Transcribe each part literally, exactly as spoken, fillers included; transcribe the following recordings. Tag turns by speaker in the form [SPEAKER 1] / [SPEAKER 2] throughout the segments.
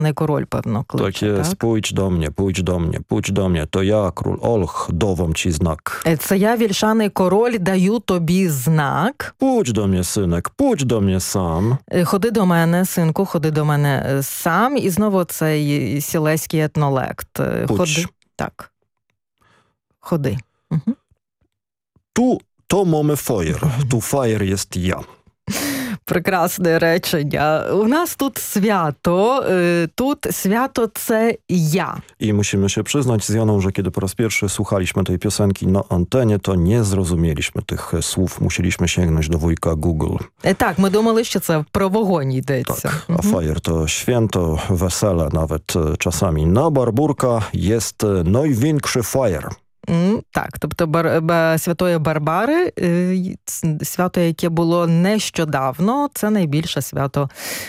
[SPEAKER 1] Не король, певно, кличе,
[SPEAKER 2] так? Є,
[SPEAKER 1] так?
[SPEAKER 2] Pójdź do mnie, pójdź do mnie, pójdź do mnie, to ja, król Olch, dowam ci znak.
[SPEAKER 1] Це я, вільшаний король, даю тобі знак.
[SPEAKER 2] Pójdź do mnie, synek, pójdź do mnie sam.
[SPEAKER 1] Ходи до мене, синку, ходи до мене сам. І знову цей сілеський етнолект. Ходи. Так. Ходи. Угу.
[SPEAKER 2] Tu to mamy fajer, tu fajer jest ja.
[SPEAKER 1] Прекрасне речення. У нас тут свято, тут свято це я.
[SPEAKER 2] I musimy się przyznać z Janą, że kiedy po raz pierwszy słuchaliśmy tej piosenki na antenie, to nie zrozumieliśmy tych słów. Musieliśmy sięgnąć do wujka Google.
[SPEAKER 1] Так, ми думали, що це про вогонь йдеться.
[SPEAKER 2] Tak, a fajer to święto, wesele nawet czasami. Na Barburka jest największy fajer.
[SPEAKER 1] Так, тобто бар, Святої Барбари, свято, яке було нещодавно, це найбільше свято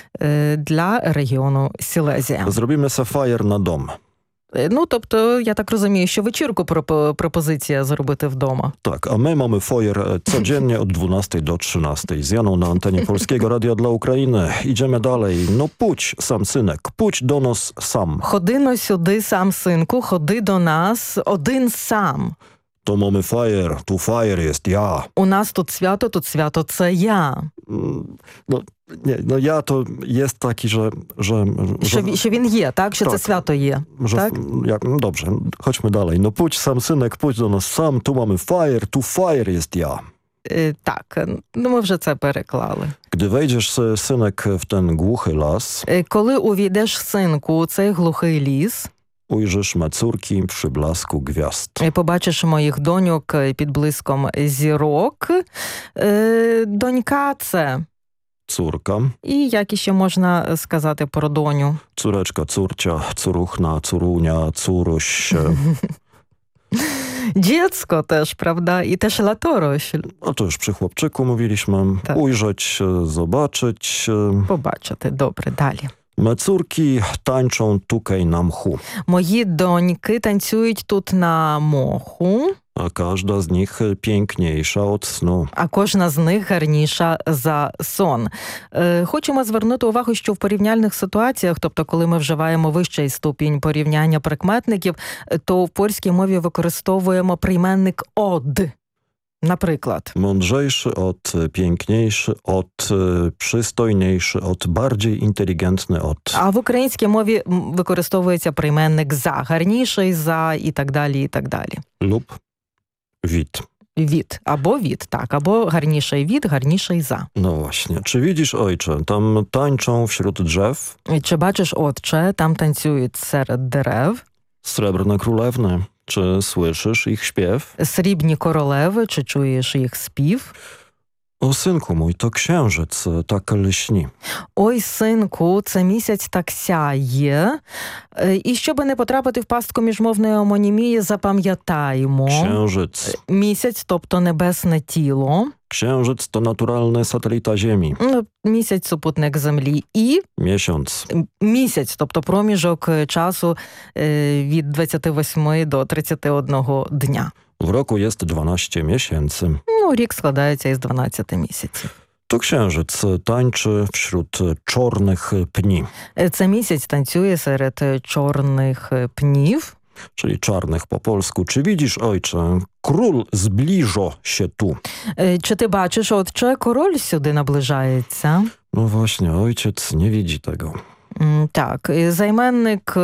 [SPEAKER 1] для регіону Сілезія.
[SPEAKER 2] Zrobimy se fajer na dom.
[SPEAKER 1] Ну, тобто, я так розумію, що вечірку пропозиція зробити вдома.
[SPEAKER 2] Tak, a my mamy fajer codziennie od dwunastej do trzynastej z Janą na antenie Polskiego Radia dla Ukrainy. Idziemy dalej. No pójdź, sam synek, pójdź do nas sam.
[SPEAKER 1] Ходи но сюди, сам синку, ходи до нас один сам.
[SPEAKER 2] To mamy fajer, tu fajer jest ja.
[SPEAKER 1] У нас тут свято, тут свято це я.
[SPEAKER 2] No, nie, no ja to jest taki, że... że,
[SPEAKER 1] що,
[SPEAKER 2] że
[SPEAKER 1] що він є, так? Що
[SPEAKER 2] tak,
[SPEAKER 1] це свято є,
[SPEAKER 2] że,
[SPEAKER 1] так?
[SPEAKER 2] Jak, no dobrze, chodźmy dalej. No pójdź sam synek, pójdź do nas sam, tu mamy fajer, tu fajer jest ja.
[SPEAKER 1] Е, так, ну ми вже це переклали.
[SPEAKER 2] Gdy wejdziesz, synek, w ten głuchy las...
[SPEAKER 1] Е, коли увійдеш, синку, у цей глухий ліс...
[SPEAKER 2] Ujrzysz me córki przy blasku gwiazd.
[SPEAKER 1] Побачиш моїх доньок під блиском зірок. Е, донька – це...
[SPEAKER 2] Córka.
[SPEAKER 1] І як іще можна сказати про доню?
[SPEAKER 2] Córeczka, córcia, córuchna, córunia, córuś.
[SPEAKER 1] Dziecko też, prawda? I też latorośl.
[SPEAKER 2] No to już przy chłopczyku mówiliśmy.
[SPEAKER 1] Tak.
[SPEAKER 2] Ujrzeć, zobaczyć.
[SPEAKER 1] Побачити. Добре, далі.
[SPEAKER 2] Me córki tańczą tukaj na mchu.
[SPEAKER 1] Мої доньки танцюють тут на моху.
[SPEAKER 2] A każda z nich piękniejsza od snu.
[SPEAKER 1] А кожна з них гарніша за сон. Е, хочемо звернути увагу, що в порівняльних ситуаціях, тобто коли ми вживаємо вищий ступінь порівняння прикметників, то в польській мові використовуємо прийменник «од». Наприклад.
[SPEAKER 2] Mądrzejszy od, piękniejszy od, przystojniejszy od, bardziej inteligentny od.
[SPEAKER 1] А в українській мові використовується прийменник «за», гарніший за і так далі, і так далі.
[SPEAKER 2] Lub wid.
[SPEAKER 1] Від. Або від, так. Або гарніший від, гарніший за.
[SPEAKER 2] No właśnie. Czy widzisz, ojcze, tam tańczą wśród drzew?
[SPEAKER 1] Чи бачиш, отче, там танцюють серед дерев?
[SPEAKER 2] Srebrne królewny. Czy słyszysz ich śpiew?
[SPEAKER 1] Срібні королеви, чи чуєш їх спів?
[SPEAKER 2] O synku mój, to księżyc tak lśni.
[SPEAKER 1] Ой, синку, це місяць так сяє. І щоб не потрапити в пастку міжмовної омонімії, запам'ятаємо.
[SPEAKER 2] Księżyc.
[SPEAKER 1] Місяць, тобто небесне тіло.
[SPEAKER 2] Księżyc to naturalny satelita Ziemi.
[SPEAKER 1] Місяць – супутник Землі. І
[SPEAKER 2] Miesiąc.
[SPEAKER 1] місяць, тобто проміжок часу від двадцяти восьми до тридцяти одного дня.
[SPEAKER 2] W roku jest dwanaście miesięcy.
[SPEAKER 1] Ну, рік складається із дванадцяти місяців.
[SPEAKER 2] To księżyc tańczy wśród czarnych pni.
[SPEAKER 1] Це місяць танцює серед чорних пнів.
[SPEAKER 2] Czyli czarnych po polsku. Czy widzisz, ojcze, król zbliża się tu?
[SPEAKER 1] Чи ти бачиш, отче, король сюди наближається?
[SPEAKER 2] No właśnie, ojciec nie widzi tego.
[SPEAKER 1] Так, займенник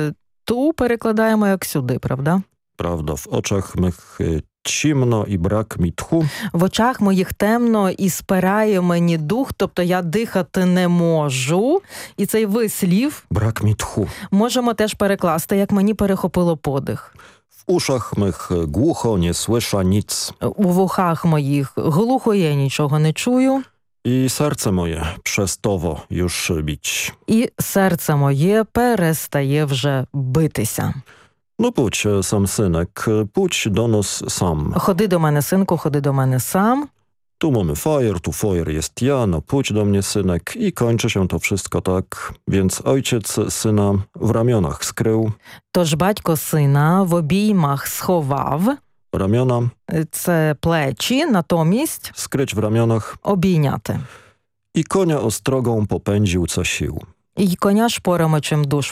[SPEAKER 1] ту перекладаємо як сюди, правда?
[SPEAKER 2] Prawda, w oczach mych ciemno i brak mi tchu.
[SPEAKER 1] В очах моїх темно і спирає мені дух, тобто я дихати не можу. І цей вислів
[SPEAKER 2] Brak mi tchu.
[SPEAKER 1] можемо теж перекласти, як мені перехопило подих.
[SPEAKER 2] W uszach mych głucho, nie słysza nic.
[SPEAKER 1] У вухах моїх глухо, я нічого не чую.
[SPEAKER 2] I serce moje przestało już bić.
[SPEAKER 1] І серце моє перестає вже битися.
[SPEAKER 2] No pójdź, sam synek, pójdź do nas sam.
[SPEAKER 1] Ходи до мене, синку, ходи до мене сам.
[SPEAKER 2] Tu mamy fajer, tu fajer jest ja, no pójdź do mnie, synek. I kończy się to wszystko tak. Więc ojciec syna w ramionach skrył.
[SPEAKER 1] Тож батько сина в обіймах сховав.
[SPEAKER 2] Ramiona.
[SPEAKER 1] Це плечі, натомість
[SPEAKER 2] Skryć w ramionach.
[SPEAKER 1] обійняти.
[SPEAKER 2] I konia ostrogą popędził co sił.
[SPEAKER 1] І коня шпорами чим душ